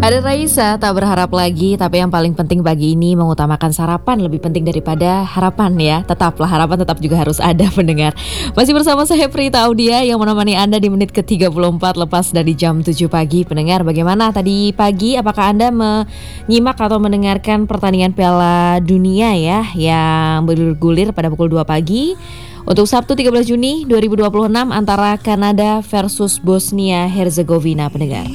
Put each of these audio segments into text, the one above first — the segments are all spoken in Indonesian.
Ada Raisa, tak berharap lagi, tapi yang paling penting pagi ini mengutamakan sarapan lebih penting daripada harapan ya. Tetaplah harapan tetap juga harus ada pendengar. Masih bersama saya Prita Audia yang menemani Anda di menit ke-34 lepas dari jam 7 pagi. Pendengar, bagaimana tadi pagi? Apakah Anda menyimak atau mendengarkan pertandingan Piala Dunia ya yang bergulir pada pukul 2 pagi? Untuk Sabtu 13 Juni 2026 antara Kanada versus Bosnia Herzegovina, pendengar.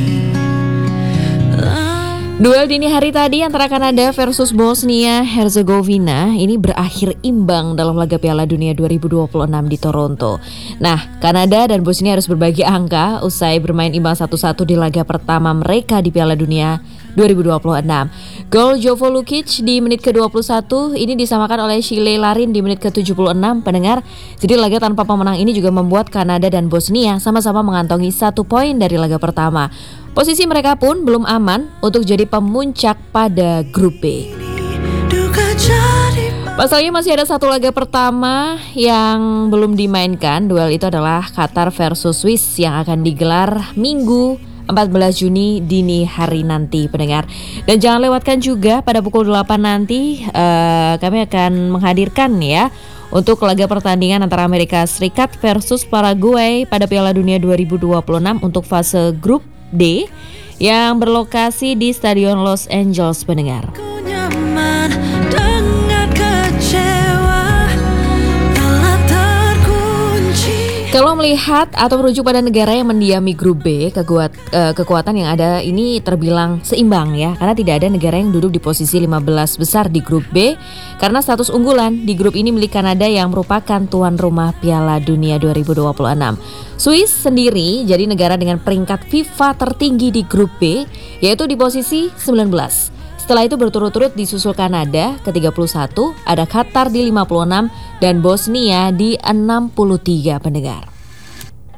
Duel dini hari tadi antara Kanada versus Bosnia Herzegovina ini berakhir imbang dalam laga Piala Dunia 2026 di Toronto. Nah, Kanada dan Bosnia harus berbagi angka usai bermain imbang 1-1 di laga pertama mereka di Piala Dunia 2026. Gol Jovo Lukic di menit ke-21 ini disamakan oleh Shile Larin di menit ke-76, pendengar. Jadi laga tanpa pemenang ini juga membuat Kanada dan Bosnia sama-sama mengantongi 1 poin dari laga pertama. Posisi mereka pun belum aman untuk jadi pemuncak pada grup B. Pasalnya masih ada satu laga pertama yang belum dimainkan. Duel itu adalah Qatar versus Swiss yang akan digelar Minggu 14 Juni dini hari nanti, pendengar. Dan jangan lewatkan juga pada pukul 8 nanti kami akan menghadirkan ya untuk laga pertandingan antara Amerika Serikat versus Paraguay pada Piala Dunia 2026 untuk fase grup D yang berlokasi di Stadion Los Angeles, pendengar. Kalau melihat atau merujuk pada negara yang mendiami grup B, kekuatan yang ada ini terbilang seimbang ya, karena tidak ada negara yang duduk di posisi 15 besar di grup B, karena status unggulan di grup ini milik Kanada yang merupakan tuan rumah Piala Dunia 2026. Swiss sendiri jadi negara dengan peringkat FIFA tertinggi di grup B, yaitu di posisi 19. Setelah itu berturut-turut disusul Kanada ke-31, ada Qatar di 56 dan Bosnia di 63, pendengar.